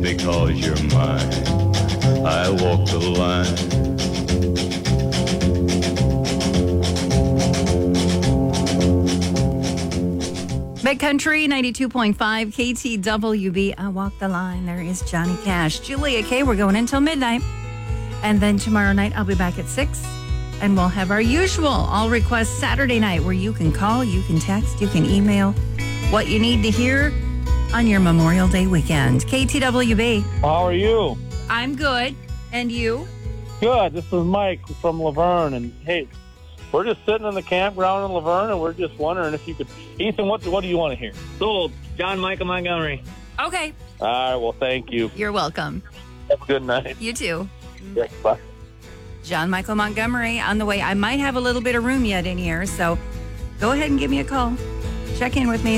because you're mine. I walk the line. Big Country 92.5 KTWB. I walk the line. There is Johnny Cash. Julia K. We're going until midnight. And then tomorrow night, I'll be back at 6. And we'll have our usual all request Saturday night where you can call, you can text, you can email what you need to hear on your Memorial Day weekend. KTWB. How are you? I'm good. And you? Good. This is Mike from Laverne. And hey, we're just sitting in the campground in Laverne, and we're just wondering if you could... Ethan, what do you want to hear? Sold. John Michael Montgomery. Okay. All right, well, thank you. You're welcome. Have a good night. You too. Yes, bye. John Michael Montgomery on the way. I might have a little bit of room yet in here, so go ahead and give me a call. Check in with me,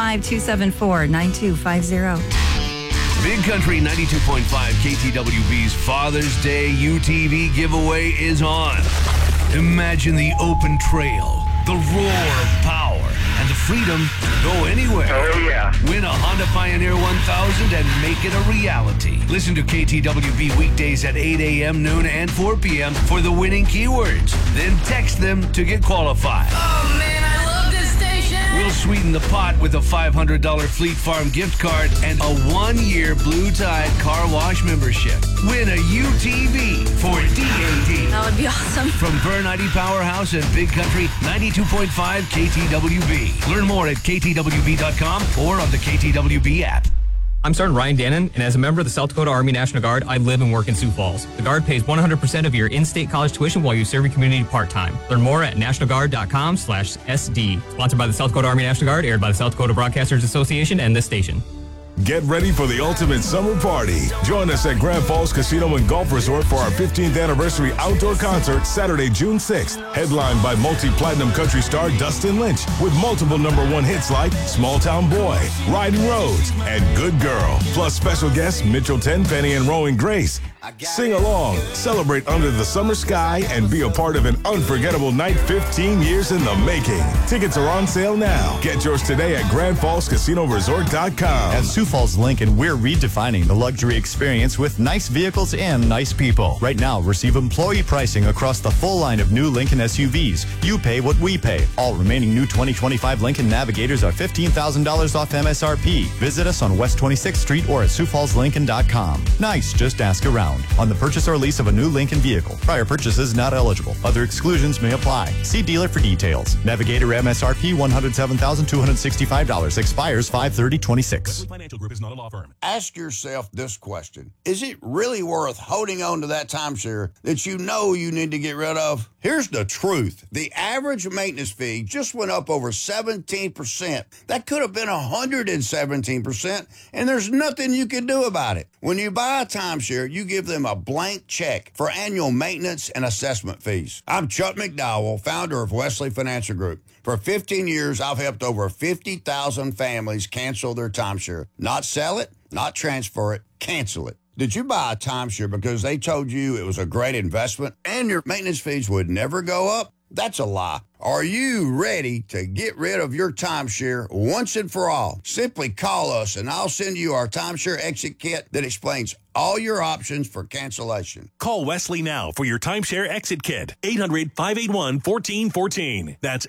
605-274-9250. Big Country 92.5 KTWB's Father's Day UTV giveaway is on. Imagine the open trail, the roar of power, and the freedom to go anywhere. Oh, yeah. Win a Honda Pioneer 1000 and make it a reality. Listen to KTWB weekdays at 8 a.m., noon, and 4 p.m. for the winning keywords. Then text them to get qualified. Oh, man, I love this station. We'll sweeten the pot with a $500 Fleet Farm gift card and a 1-year Blue Tide car wash membership. Win a UTV for DAD. That would be awesome. From Vern ID Powerhouse and Big Country 92.5 KTWB. Learn more at ktwb.com or on the KTWB app. I'm Sergeant Ryan Dannon, and as a member of the South Dakota Army National Guard, I live and work in Sioux Falls. The Guard pays 100% of your in-state college tuition while you serve your community part-time. Learn more at nationalguard.com/SD. Sponsored by the South Dakota Army National Guard, aired by the South Dakota Broadcasters Association and this station. Get ready for the ultimate summer party. Join us at Grand Falls Casino and Golf Resort for our 15th anniversary outdoor concert Saturday, June 6th. Headlined by multi-platinum country star Dustin Lynch with multiple #1 hits like Small Town Boy, Riding Roads, and Good Girl. Plus special guests Mitchell Tenpenny and Rowan Grace. Sing along, celebrate under the summer sky, and be a part of an unforgettable night 15 years in the making. Tickets are on sale now. Get yours today at GrandFallsCasinoResort.com. At Sioux Falls Lincoln, we're redefining the luxury experience with nice vehicles and nice people. Right now, receive employee pricing across the full line of new Lincoln SUVs. You pay what we pay. All remaining new 2025 Lincoln Navigators are $15,000 off MSRP. Visit us on West 26th Street or at SiouxFallsLincoln.com. Nice, just ask around. On the purchase or lease of a new Lincoln vehicle. Prior purchases not eligible. Other exclusions may apply. See dealer for details. Navigator MSRP $107,265. Expires 5/30/26. Financial Group is not a law firm. Ask yourself this question. Is it really worth holding on to that timeshare that you know you need to get rid of? Here's the truth. The average maintenance fee just went up over 17%. That could have been 117%, and there's nothing you can do about it. When you buy a timeshare, you give them a blank check for annual maintenance and assessment fees. I'm Chuck McDowell, founder of Wesley Financial Group. For 15 years, I've helped over 50,000 families cancel their timeshare. Not sell it, not transfer it, cancel it. Did you buy a timeshare because they told you it was a great investment and your maintenance fees would never go up? That's a lie. Are you ready to get rid of your timeshare once and for all? Simply call us and I'll send you our timeshare exit kit that explains all your options for cancellation. Call Wesley now for your timeshare exit kit. 800-581-1414. That's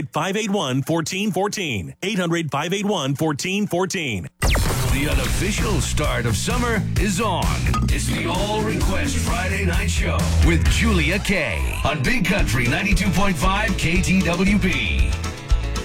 800-581-1414. 800-581-1414. The unofficial start of summer is on. It's the All Request Friday Night Show with Julia K on Big Country 92.5 KTWB.